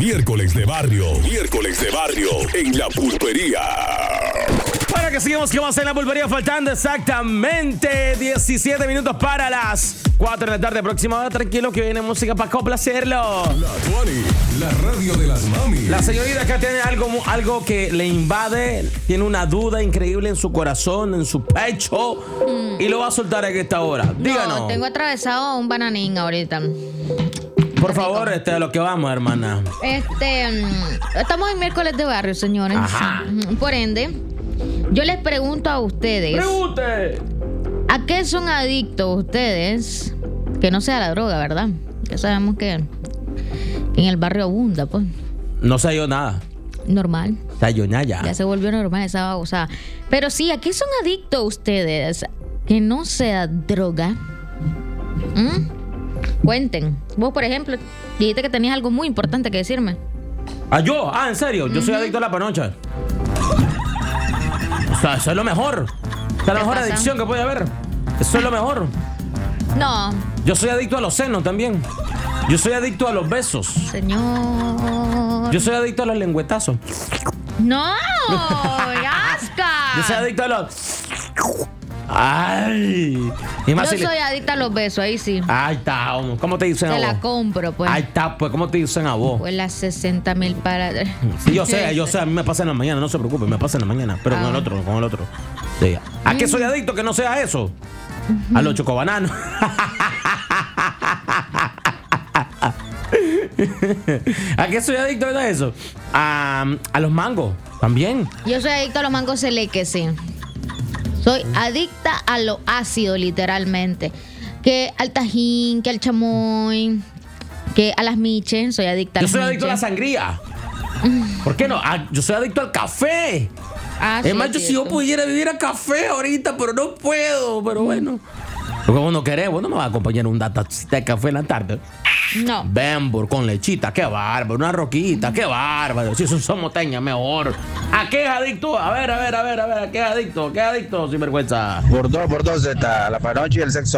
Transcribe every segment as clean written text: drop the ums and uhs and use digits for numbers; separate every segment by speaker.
Speaker 1: Miércoles de barrio en la pulpería.
Speaker 2: Para que sigamos que vamos en la pulpería, faltando exactamente 17 minutos para las 4 de la tarde. Próxima hora, tranquilo que viene música para complacerlo.
Speaker 1: La 20, la radio de las mamis.
Speaker 2: La señorita acá tiene algo que le invade, tiene una duda increíble en su corazón, en su pecho, y lo va a soltar a esta hora. Díganos.
Speaker 3: No, tengo atravesado un bananín ahorita.
Speaker 2: Por favor, a lo que vamos, hermana.
Speaker 3: Estamos en miércoles de barrio, señores.
Speaker 2: Ajá.
Speaker 3: Por ende, yo les pregunto a ustedes.
Speaker 2: ¡Pregunte!
Speaker 3: ¿A qué son adictos ustedes? Que no sea la droga, ¿verdad? Ya sabemos que en el barrio abunda, pues.
Speaker 2: No sé yo nada.
Speaker 3: Normal.
Speaker 2: O sea, yo ya.
Speaker 3: Ya se volvió normal esa babosa. Pero sí, ¿a qué son adictos ustedes? Que no sea droga. Cuenten. Vos, por ejemplo, dijiste que tenías algo muy importante que decirme.
Speaker 2: ¿Yo? ¿En serio? Yo soy adicto a la panocha. O sea, eso es lo mejor. Esa es la mejor
Speaker 3: pasa?
Speaker 2: adicción que puede haber. Eso es lo mejor.
Speaker 3: No,
Speaker 2: Yo soy adicto a los senos también. Yo soy adicto a los besos.
Speaker 3: señor.
Speaker 2: Yo soy adicto a los lengüetazos.
Speaker 3: ¡No! ¡Asca!
Speaker 2: Yo soy adicto a los... ¡Ay! Y más
Speaker 3: Yo
Speaker 2: si le-
Speaker 3: soy adicta a los besos, ahí sí.
Speaker 2: Ahí está, hombre. ¿Cómo te dicen a
Speaker 3: Se
Speaker 2: vos?
Speaker 3: la compro, pues.
Speaker 2: Ahí está, pues. ¿Cómo te dicen a vos?
Speaker 3: Pues las 60,000 para...
Speaker 2: Sí, yo sé. A mí me pasa en la mañana. No se preocupe, me pasa en la mañana. Pero con el otro. Sí. ¿A qué soy adicto que no sea eso? A los chocobananos. ¿A qué soy adicto a eso? A los mangos también.
Speaker 3: Yo soy adicta a los mangos seleques, sí. Soy adicta a lo ácido, literalmente. Que al tajín, que al chamoy, que a las miches. Soy adicta a
Speaker 2: Yo
Speaker 3: las
Speaker 2: soy adicto a la
Speaker 3: miches.
Speaker 2: sangría. ¿Por qué no? Yo soy adicto al café.
Speaker 3: Sí,
Speaker 2: Es más,
Speaker 3: es
Speaker 2: si yo
Speaker 3: cierto.
Speaker 2: pudiera vivir a café ahorita, pero no puedo. Pero bueno. Porque uno quiere, bueno, me va a acompañar un datacita de café en la tarde.
Speaker 3: No.
Speaker 2: Bembur con lechita, qué bárbaro. Una roquita, qué bárbaro. Si eso son moteñas, mejor. ¿A qué es adicto? A ver, ¿a qué es adicto? ¿Qué es adicto, sinvergüenza?
Speaker 4: Por dos Z, la panocha y el sexo.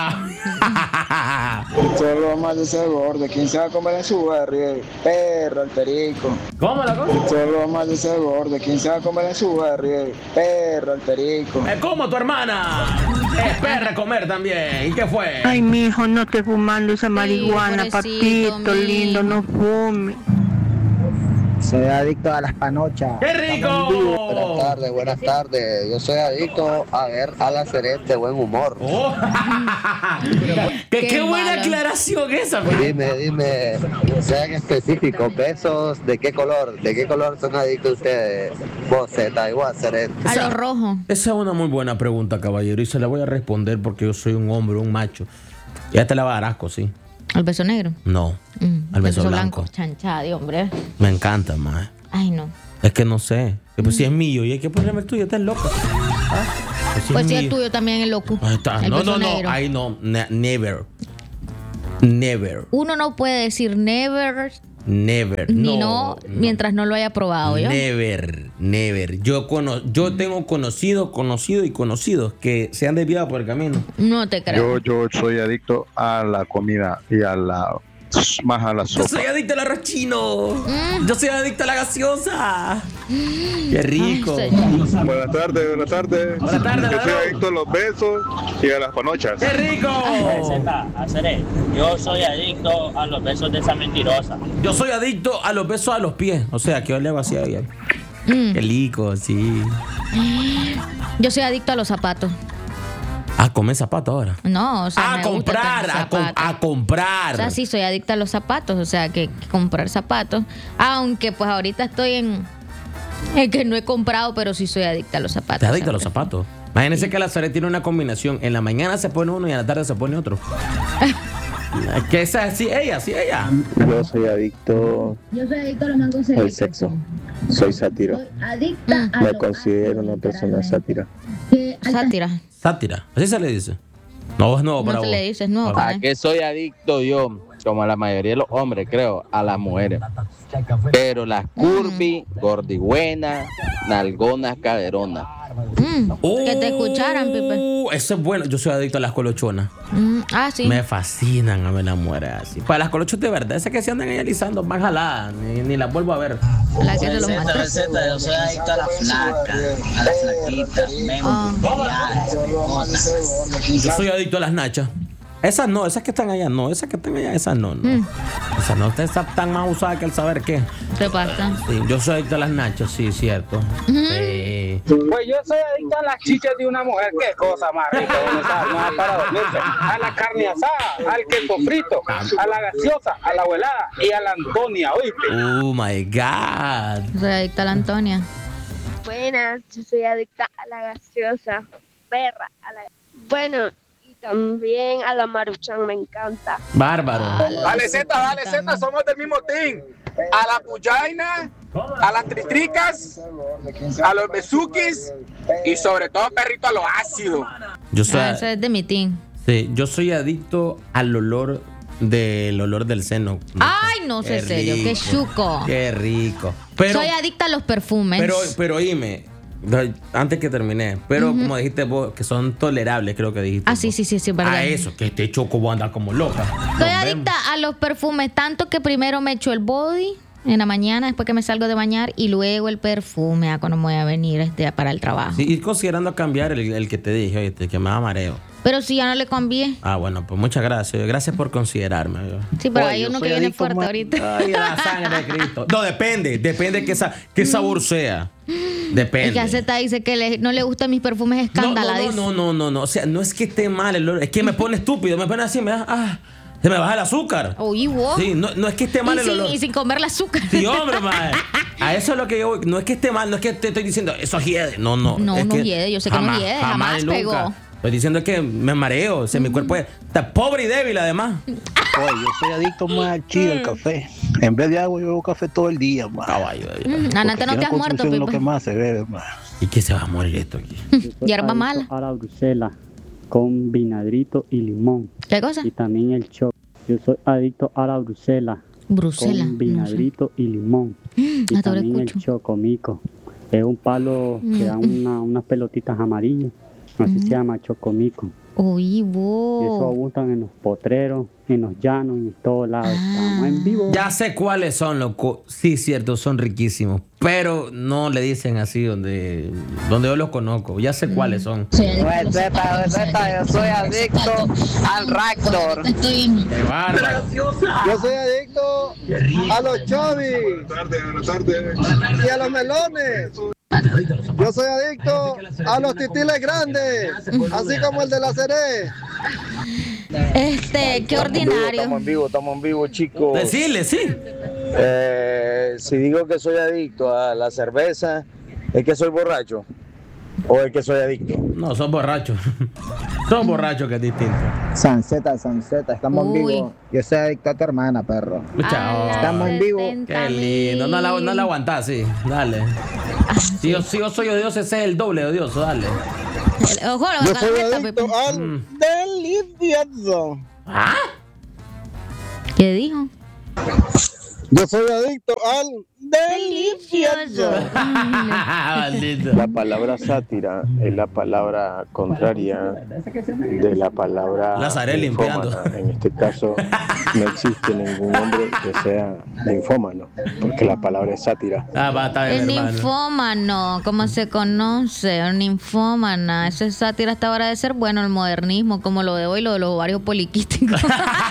Speaker 4: Solo más de ese gordo, ¿quién se va a comer en su barrio? Perro, el perico.
Speaker 2: ¿Cómo la cosa?
Speaker 4: Solo más de ese gordo, ¿quién se va a comer en su barrio? Perro, el perico.
Speaker 2: ¿Cómo tu hermana? Es perra comer también. ¿Y qué fue?
Speaker 5: Ay, mijo, no estés fumando esa marihuana,
Speaker 3: pobrecito,
Speaker 5: papito lindo, no fume.
Speaker 4: Soy adicto a las panochas.
Speaker 2: ¡Qué rico!
Speaker 4: Buenas tardes. Yo soy adicto a ver a la Ceret de buen humor.
Speaker 2: Oh. qué
Speaker 3: Qué
Speaker 2: buena
Speaker 3: malo.
Speaker 2: aclaración esa.
Speaker 4: Dime, sean específicos, besos, ¿de qué color? ¿De qué color son adictos ustedes? Vos, Z, igual, Ceret.
Speaker 3: A lo rojo.
Speaker 2: Esa es una muy buena pregunta, caballero, y se la voy a responder porque yo soy un hombre, un macho. Ya te la va a dar asco, sí.
Speaker 3: Al beso negro.
Speaker 2: No, al beso blanco.
Speaker 3: Chanchadi, hombre.
Speaker 2: Me encanta, más.
Speaker 3: Ay, no.
Speaker 2: Es que no sé. Pues si es mío y hay que ponerme el tuyo, estás loco.
Speaker 3: Pues si el tuyo también es loco.
Speaker 2: Ahí está.
Speaker 3: El
Speaker 2: No,
Speaker 3: beso
Speaker 2: no, no.
Speaker 3: negro.
Speaker 2: Ahí no. Never. Never.
Speaker 3: Uno no puede decir never
Speaker 2: Never.
Speaker 3: ni no mientras no lo haya probado, ¿yo?
Speaker 2: Never. Yo tengo conocidos que se han desviado por el camino.
Speaker 3: No te creo.
Speaker 6: Yo soy adicto a la comida y más a la
Speaker 2: Yo
Speaker 6: sopa.
Speaker 2: soy adicto al arroz chino. Yo soy adicto a la gaseosa. Qué rico.
Speaker 3: Ay, señor.
Speaker 6: Buenas tardes.
Speaker 2: Buenas tardes,
Speaker 6: Yo soy
Speaker 2: ladrón.
Speaker 6: adicto a los besos y a las panochas.
Speaker 2: ¡Qué rico!
Speaker 7: Yo soy adicto a los besos de esa mentirosa.
Speaker 2: Yo soy adicto a los besos a los pies. O sea, que yo le hago así a ella. Qué rico, sí.
Speaker 3: Yo soy adicto a los zapatos.
Speaker 2: Comer zapatos ahora.
Speaker 3: No, o sea,
Speaker 2: A
Speaker 3: me gusta
Speaker 2: comprar,
Speaker 3: tener zapatos.
Speaker 2: a comprar.
Speaker 3: O sea, sí, soy adicta a los zapatos, o sea, que comprar zapatos. Aunque pues ahorita estoy en que no he comprado, pero sí soy adicta a los zapatos.
Speaker 2: ¿Te adicto a los
Speaker 3: ¿sabes?
Speaker 2: zapatos? Imagínense que la Zaret tiene una combinación. En la mañana se pone uno y en la tarde se pone otro. Que esa sí ella.
Speaker 4: Yo soy adicto
Speaker 3: Yo soy adicta a los mangos
Speaker 4: al sexo. Soy sátiro.
Speaker 3: adicta
Speaker 4: Me considero una persona sátira.
Speaker 3: Sátira.
Speaker 2: Sátira. Así se le dice. No, es nuevo para
Speaker 3: No te
Speaker 2: vos.
Speaker 3: le dices, no.
Speaker 2: Ah,
Speaker 3: para
Speaker 8: ¿A qué soy adicto yo? Como la mayoría de los hombres, creo, a las mujeres. Pero las curvy, gordigüenas, nalgonas, caderonas.
Speaker 3: Que te escucharan, Pipe.
Speaker 2: Eso es bueno. Yo soy adicto a las colochonas.
Speaker 3: Sí.
Speaker 2: Me fascinan a ver las mujeres así. Para las colochonas de verdad, esas que se andan ahí alisando, van jaladas, ni las vuelvo a ver.
Speaker 3: La que te lo mata.
Speaker 7: Yo soy adicto a la flaca, a las flaquitas,
Speaker 2: Yo soy adicto a las nachas. Esas no, esas que están allá no, esas que están allá, esas no. Esas no, ustedes están más usadas que el saber qué.
Speaker 3: ¿Qué pasa?
Speaker 2: Sí, yo soy adicto a las nachas, sí, cierto. Sí.
Speaker 9: Pues yo soy adicto a las chichas de una mujer. Qué cosa más rica, no para dormirse. A la carne asada, al queso frito, a la gaseosa, a la abuelada y a la Antonia, ¿oíste?
Speaker 2: Oh my God.
Speaker 3: Soy adicta a la Antonia.
Speaker 10: Buenas, yo soy adicta a la gaseosa, perra, Bueno, y también a la Maruchan, me encanta.
Speaker 2: Bárbaro.
Speaker 9: Dale Z, somos del mismo team. A la puyaina, a las tritricas, a los besuquis y sobre todo, perrito, a lo ácido.
Speaker 2: Yo soy,
Speaker 3: Ese es de mi team.
Speaker 2: sí, yo soy adicto al olor del seno.
Speaker 3: Ay, no sé, serio, qué chuco.
Speaker 2: Qué rico. Pero,
Speaker 3: soy adicta a los perfumes.
Speaker 2: pero oíme, antes que terminé, pero como dijiste vos, que son tolerables, creo que dijiste.
Speaker 3: Sí, verdad.
Speaker 2: A eso, que este choco vos andar como loca.
Speaker 3: Soy adicta a los perfumes, tanto que primero me echo el body en la mañana, después que me salgo de bañar, y luego el perfume cuando me voy a venir para el trabajo.
Speaker 2: Sí, y considerando cambiar el que te dije, oíste, que me da mareo.
Speaker 3: Pero si ya no le cambié.
Speaker 2: Bueno, pues muchas gracias. Gracias por considerarme.
Speaker 3: Sí, pero hay uno que viene fuerte ahorita.
Speaker 2: Ay, la sangre de Cristo. No, depende qué sabor sea. Depende.
Speaker 3: El que acepta dice que no le gustan mis perfumes escandalados.
Speaker 2: No. O sea, no es que esté mal el olor, es que me pone estúpido, me pone así, se me baja el azúcar.
Speaker 3: Uy, vos.
Speaker 2: Sí, no es que esté mal el olor.
Speaker 3: Y sin comer el azúcar.
Speaker 2: Sí, hombre, madre. A eso es lo que yo voy. No es que esté mal, no es que te estoy diciendo, eso hiede. No.
Speaker 3: No hiede, yo sé que no hiede, jamás pegó.
Speaker 2: Estoy diciendo que me mareo, o sea, mi cuerpo está pobre y débil además.
Speaker 11: Oye, yo soy adicto más al chido, al café. En vez de agua, yo bebo café todo el día, man.
Speaker 2: Caballo.
Speaker 3: Antes no te has muerto,
Speaker 11: Pipe.
Speaker 3: Es
Speaker 11: lo que más se bebe, man.
Speaker 2: ¿Y qué se va a morir esto aquí?
Speaker 3: Hierba mala.
Speaker 12: A la Bruselas con vinagre y limón.
Speaker 3: ¿Qué cosa?
Speaker 12: Y también el choco. Yo soy adicto a la Bruselas.
Speaker 3: Bruselas.
Speaker 12: Con vinagre y limón. Y también el chocomico. Es un palo que da unas pelotitas amarillas. Así se llama chocomico.
Speaker 3: Uy, vos.
Speaker 12: Y eso abundan en los potreros, en los llanos, en todos lados. Estamos en vivo.
Speaker 2: Ya sé cuáles son, loco. Sí, cierto, son riquísimos. Pero no le dicen así donde yo los conozco. Ya sé cuáles son.
Speaker 4: Yo soy adicto al Raptor.
Speaker 2: Qué bárbaro.
Speaker 4: Yo soy adicto a los chovis y a los melones. Yo soy adicto a los titiles grandes, así como el de la Ceré.
Speaker 3: Qué ordinario.
Speaker 4: Estamos en vivo, chicos.
Speaker 2: Decirle, sí.
Speaker 4: Si digo que soy adicto a la cerveza, ¿es que soy borracho? ¿O es que soy adicto?
Speaker 2: No, son borrachos. Son borrachos, que es distinto.
Speaker 4: Sanceta, estamos en vivo. Yo soy adicto a tu hermana, perro. Estamos en vivo.
Speaker 2: Qué lindo. No la aguantás, sí. Dale. Si yo soy odioso, ese es el doble odioso, dale.
Speaker 3: Ojo,
Speaker 4: yo soy adicto al delicioso.
Speaker 3: ¿Qué dijo?
Speaker 4: Yo soy adicto al delicioso.
Speaker 6: La palabra sátira es la palabra contraria de la palabra
Speaker 2: Lazaré limpiando.
Speaker 6: En este caso no existe ningún hombre que sea ninfómano, porque la palabra es sátira.
Speaker 3: El ninfómano, ¿cómo se conoce? El ninfómana. Eso es sátira hasta ahora de ser bueno el modernismo, como lo de hoy, lo de los ovarios poliquísticos.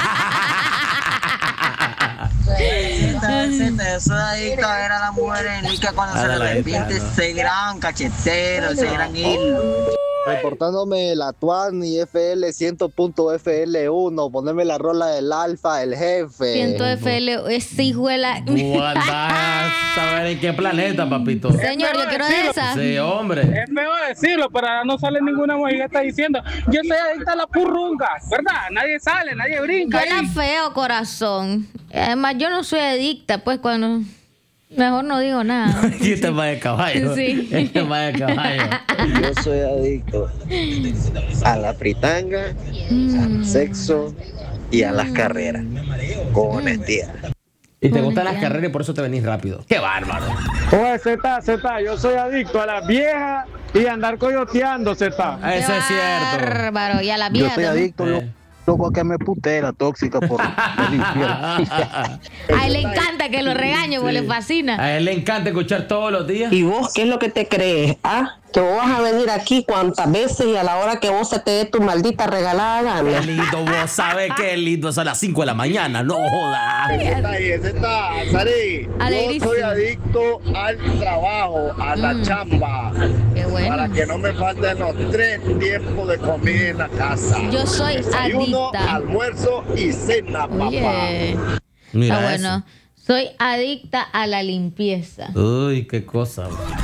Speaker 13: Yo soy adicto a ver a las mujeres en Lica cuando se arrepiente ese gran cachetero, ese gran hilo.
Speaker 4: Reportándome la Tuan y FL 100.FL1, ponerme la rola del Alfa, el jefe.
Speaker 3: 100FL, ese hijo de la...
Speaker 2: a saber en qué planeta, papito.
Speaker 3: Señor, yo quiero de esa.
Speaker 2: Sí, hombre.
Speaker 9: Es feo decirlo, pero ahora no sale ninguna mujer que está diciendo, yo soy adicta a la purrunga, ¿verdad? Nadie sale, nadie brinca.
Speaker 3: Suena feo, corazón. Además, yo no soy adicta, pues cuando... Mejor no digo nada.
Speaker 2: Y este va de caballo.
Speaker 3: Sí.
Speaker 2: Este va de caballo.
Speaker 4: Yo soy adicto a la fritanga, al sexo y a las carreras. Con honestidad.
Speaker 2: Y te gustan las carreras y por eso te venís rápido. ¡Qué bárbaro!
Speaker 14: Oye, Z, yo soy adicto a las viejas y a andar coyoteando, Z.
Speaker 2: Eso es cierto.
Speaker 3: Bárbaro, y a la
Speaker 11: Yo
Speaker 3: vieja
Speaker 11: soy
Speaker 3: también.
Speaker 11: adicto, loco, a que me putee la tóxica por el infierno.
Speaker 3: A él le encanta que lo regañe, porque le fascina.
Speaker 2: A él le encanta escuchar todos los días.
Speaker 15: ¿Y vos qué es lo que te crees? ¿Ah? Que vos vas a venir aquí cuantas veces y a la hora que vos se te dé tu maldita regalada gana.
Speaker 2: Qué lindo, vos sabés qué lindo. Son las 5 de la mañana, no jodas.
Speaker 4: Ese está, Sari. Yo soy adicto al trabajo, a la chamba.
Speaker 3: Qué bueno.
Speaker 4: Para que no me falten los 3 tiempos de comida en la casa.
Speaker 3: Yo soy
Speaker 4: Desayuno,
Speaker 3: adicta.
Speaker 4: almuerzo y cena, papá.
Speaker 3: Oye.
Speaker 2: Mira
Speaker 3: Está bueno. Soy adicta a la limpieza.
Speaker 2: Uy, qué cosa.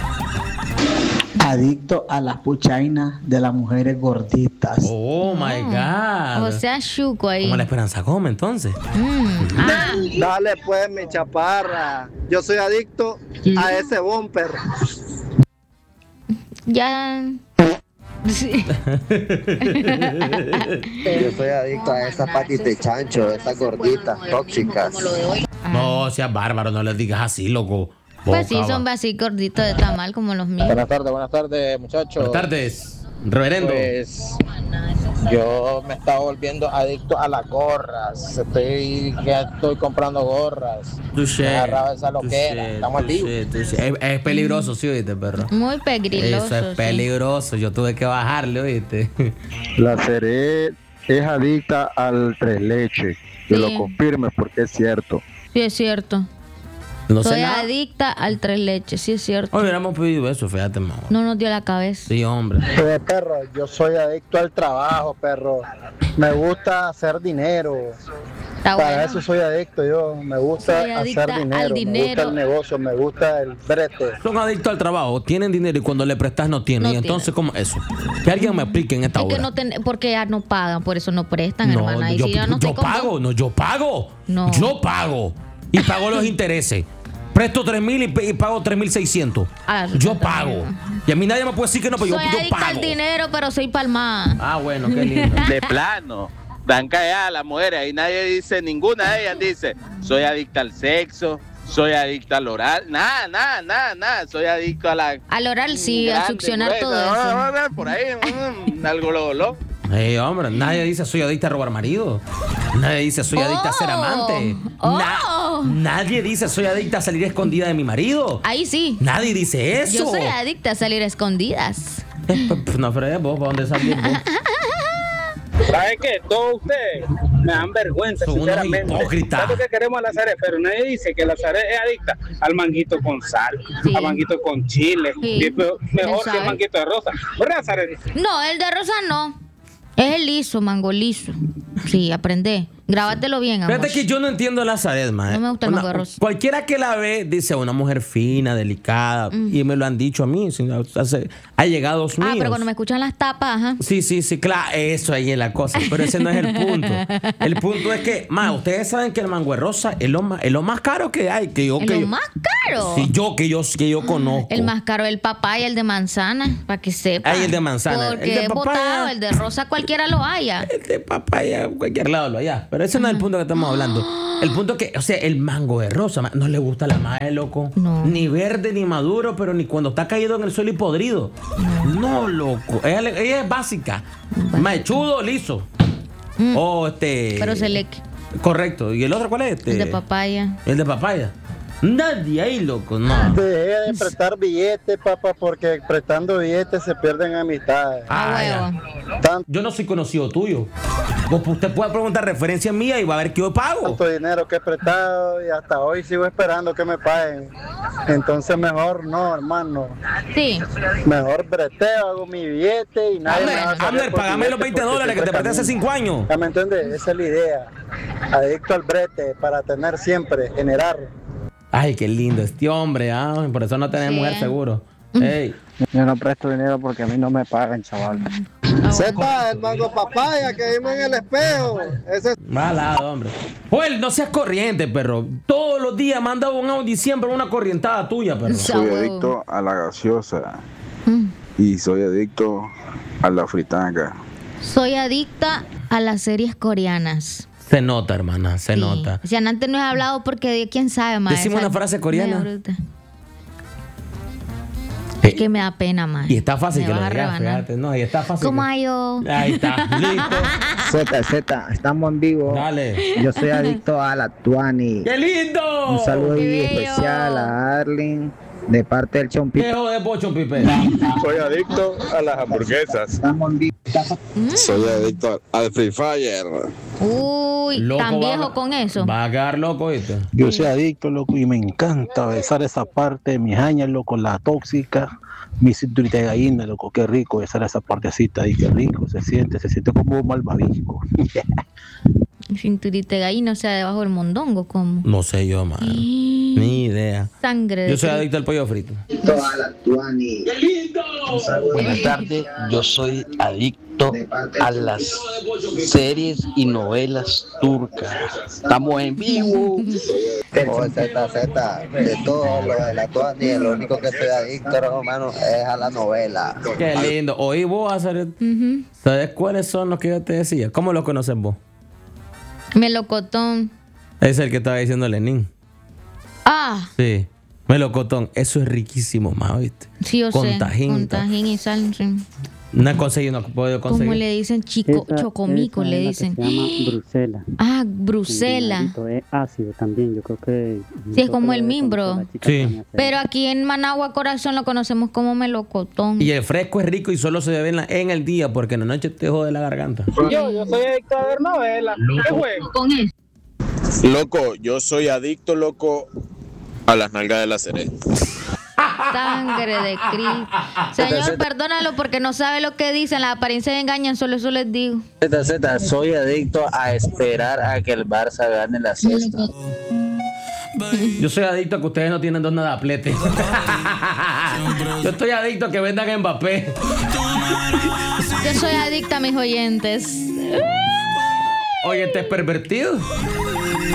Speaker 16: Adicto a las puchainas de las mujeres gorditas.
Speaker 2: Oh my God.
Speaker 3: O sea, chuco ahí.
Speaker 2: Como la Esperanza Gómez, entonces.
Speaker 4: Dale pues, mi chaparra. Yo soy adicto a ese bumper.
Speaker 3: Ya. Sí.
Speaker 4: Yo soy adicto a esas patis de chancho, esas gorditas tóxicas.
Speaker 2: No, seas bárbaro, no les digas así, loco.
Speaker 3: Pues sí,
Speaker 2: Boca,
Speaker 3: son así gorditos de tamal como los míos.
Speaker 11: Buenas tardes, muchachos.
Speaker 2: Buenas tardes, reverendo.
Speaker 11: Pues yo me estaba volviendo adicto a las gorras. Estoy comprando gorras. Me agarraba esa loquera. Estamos al vivo.
Speaker 2: Es peligroso, sí, oíste, perro.
Speaker 3: Muy peligroso.
Speaker 2: Eso es peligroso. Yo tuve que bajarle, oíste.
Speaker 6: La Seré es adicta al tres leche. Que
Speaker 3: Sí.
Speaker 6: lo confirme porque es cierto.
Speaker 3: Sí, es cierto.
Speaker 2: No sé
Speaker 3: Soy
Speaker 2: nada.
Speaker 3: adicta al tres leches, sí es cierto.
Speaker 2: Hoy hubiéramos pedido eso, fíjate, mamá.
Speaker 3: No nos dio la cabeza.
Speaker 2: Sí, hombre.
Speaker 4: Oye, perro, yo soy adicto al trabajo, perro. Me gusta hacer dinero. Para
Speaker 3: bueno.
Speaker 4: eso soy adicto yo. Me gusta
Speaker 3: Soy adicta
Speaker 4: hacer
Speaker 3: al
Speaker 4: dinero. Me
Speaker 3: dinero.
Speaker 4: gusta el negocio, me gusta el brete.
Speaker 2: Son adictos al trabajo, tienen dinero y cuando le prestas no tienen.
Speaker 3: No
Speaker 2: y entonces, ¿cómo eso? Que alguien me explique en esta
Speaker 3: Es que
Speaker 2: hora.
Speaker 3: no porque ya no pagan, por eso no prestan,
Speaker 2: No,
Speaker 3: hermana. Y
Speaker 2: yo,
Speaker 3: si ya no
Speaker 2: yo
Speaker 3: estoy con-
Speaker 2: pago, no, yo pago.
Speaker 3: No.
Speaker 2: Yo pago. Y pago los intereses. Presto 3,000 y pago 3,600.
Speaker 3: Ah,
Speaker 2: Yo pago. Y a mí nadie me puede decir que no, pero
Speaker 3: Soy
Speaker 2: yo
Speaker 3: adicta
Speaker 2: pago.
Speaker 3: al dinero, pero soy palmada.
Speaker 2: Ah, bueno, qué lindo.
Speaker 8: De plano. Dan callada a las mujeres y nadie dice, ninguna de ellas dice, soy adicta al sexo, soy adicta al oral, nada, soy adicto a la...
Speaker 3: Al oral sí, a
Speaker 8: grande,
Speaker 3: succionar
Speaker 8: gruesa,
Speaker 3: todo eso.
Speaker 8: por ahí, algo lo.
Speaker 2: Hombre, nadie dice soy adicta a robar marido. Nadie dice soy adicta a ser amante. Nadie dice soy adicta a salir escondida de mi marido.
Speaker 3: Ahí sí.
Speaker 2: Nadie dice eso.
Speaker 3: Yo soy adicta a salir a escondidas.
Speaker 2: No, pero vos, ¿para dónde salís vos?
Speaker 9: ¿Sabe qué? Todos ustedes me dan vergüenza,
Speaker 2: Son unos
Speaker 9: sinceramente.
Speaker 2: hipócritas.
Speaker 9: Tanto que queremos a la Sare, pero nadie dice que la Sare es adicta al manguito con sal, al manguito con chile,
Speaker 3: Sí.
Speaker 9: y mejor que
Speaker 3: sabe.
Speaker 9: el manguito de rosa. ¿Verdad, Sare?
Speaker 3: No, el de rosa no. Es el liso, mango liso. Sí, aprende. Grábatelo bien, amor.
Speaker 2: Fíjate que yo no entiendo a la Zaret, man.
Speaker 3: No me gusta el mango de rosa.
Speaker 2: Cualquiera que la ve dice una mujer fina, delicada. Y me lo han dicho a mí. Ha llegado míos.
Speaker 3: Pero cuando me escuchan las tapas, ajá.
Speaker 2: Sí, claro, eso ahí es la cosa. Pero ese no es el punto. El punto es que, ustedes saben que el mango de rosa es lo más caro que hay.
Speaker 3: ¿Lo más caro?
Speaker 2: Sí, que yo conozco.
Speaker 3: El más caro es el papaya, el de manzana, para que sepa.
Speaker 2: Ahí el de manzana.
Speaker 3: Porque
Speaker 2: El de
Speaker 3: es
Speaker 2: papaya.
Speaker 3: botado, el de rosa cualquiera lo haya.
Speaker 2: El de papaya, cualquier lado lo haya. Pero ese no es el punto que estamos hablando. El punto es que, el mango de rosa, no le gusta la madre, loco.
Speaker 3: No.
Speaker 2: Ni verde, ni maduro, pero ni cuando está caído en el suelo y podrido. No, loco. Ella es básica. Machudo, liso.
Speaker 3: Pero selecto.
Speaker 2: Correcto. ¿Y el otro cuál es?
Speaker 3: El de papaya.
Speaker 2: El de papaya. Nadie ahí, loco, no.
Speaker 4: Deje de prestar billetes, papá, porque prestando billetes se pierden amistades.
Speaker 2: Yo no soy conocido tuyo. Usted puede preguntar referencia mía y va a ver que yo pago.
Speaker 4: Tanto dinero que he prestado y hasta hoy sigo esperando que me paguen. Entonces mejor no, hermano.
Speaker 3: Sí.
Speaker 4: Mejor breteo, hago mi billete y nadie me va a saber
Speaker 2: Abner,
Speaker 4: por
Speaker 2: pagame los
Speaker 4: billete porque
Speaker 2: $20 que te presté hace 5 años.
Speaker 4: ¿Ya me entiendes? Esa es la idea. Adicto al brete para tener siempre, generar.
Speaker 2: Ay, qué lindo este hombre, por eso no tenés mujer seguro. Ey.
Speaker 16: Yo no presto dinero porque a mí no me pagan, chaval.
Speaker 4: Sepa, el mango papaya que vimos en el espejo. Ese es...
Speaker 2: Malado, hombre. Joel, no seas corriente, perro. Todos los días manda un audio siempre una corrientada tuya, perro.
Speaker 17: Soy adicto a la gaseosa y soy adicto a la fritanga.
Speaker 3: Soy adicta a las series coreanas.
Speaker 2: Se nota, hermana, se nota.
Speaker 3: Si antes no he hablado porque quién sabe, ma.
Speaker 2: Decimos una frase coreana.
Speaker 3: Es que me da pena, ma.
Speaker 2: Y está fácil que lo digas, fíjate. No, y está fácil.
Speaker 3: ¿Cómo hay yo?
Speaker 2: Ahí está, listo.
Speaker 11: Z, estamos en vivo.
Speaker 2: Dale.
Speaker 11: Yo soy adicto a la Tuani.
Speaker 2: ¡Qué lindo!
Speaker 11: Un saludo ahí especial a Arlen de parte del Chompipe.
Speaker 2: ¿Qué jode, Chompipe?
Speaker 17: Soy adicto a las hamburguesas.
Speaker 11: Estamos en vivo.
Speaker 17: Soy adicto al Free Fire.
Speaker 3: Uy,
Speaker 2: Loco,
Speaker 3: tan viejo con eso.
Speaker 2: Va a quedar loco, ¿viste?
Speaker 6: Yo soy adicto, loco, y me encanta besar esa parte de mis años, loco, la tóxica, mi cinturita de gallina, loco, qué rico besar esa partecita ahí, qué rico, se siente como un malvavisco.
Speaker 3: Cinturita de gallina, o sea, debajo del mondongo, ¿cómo?
Speaker 2: No sé yo, man. Ni idea.
Speaker 3: Sangre de
Speaker 2: Yo soy
Speaker 3: Cristo.
Speaker 2: adicto al pollo frito.
Speaker 11: ¡Qué
Speaker 2: lindo!
Speaker 18: Buenas tardes, yo soy adicto a las series y novelas turcas. Estamos en vivo.
Speaker 11: Z, de todo lo de la Tuani, lo único que soy adicto, hermano, es a la novela.
Speaker 2: Qué lindo. Oí vos hacer. ¿Sabes cuáles son los que yo te decía? ¿Cómo los conoces vos?
Speaker 3: Melocotón.
Speaker 2: Es el que estaba diciendo Lenin.
Speaker 3: Ah.
Speaker 2: Sí. Melocotón. Eso es riquísimo, ma, ¿viste?
Speaker 3: Sí, yo
Speaker 2: con
Speaker 3: sé.
Speaker 2: Tajín.
Speaker 3: Con tajín y sal.
Speaker 2: No he conseguido, no he podido conseguir.
Speaker 3: ¿Cómo le dicen? Chocomico le dicen.
Speaker 12: Se llama Bruselas.
Speaker 3: Ah, Bruselas.
Speaker 12: Es ácido también, yo creo que...
Speaker 3: Sí, es como el mimbro.
Speaker 2: Sí.
Speaker 3: Pero aquí en Managua, Corazón, lo conocemos como melocotón.
Speaker 2: Y el fresco es rico y solo se bebe en el día porque en la noche te jode la garganta.
Speaker 9: Yo soy adicto a ver novelas. ¿Qué juego?
Speaker 3: Con él.
Speaker 17: Loco, yo soy adicto, loco, a las nalgas de la Seré.
Speaker 3: Sangre de Cristo. Señor, perdónalo porque no sabe lo que dicen. Las apariencias engañan, solo eso les digo.
Speaker 11: Z, soy adicto a esperar a que el Barça gane la sexta.
Speaker 2: Yo soy adicto a que ustedes no tienen dos nadapletes. Yo estoy adicto a que vendan a Mbappé.
Speaker 3: Yo soy adicta a mis oyentes.
Speaker 2: Oyentes pervertidos.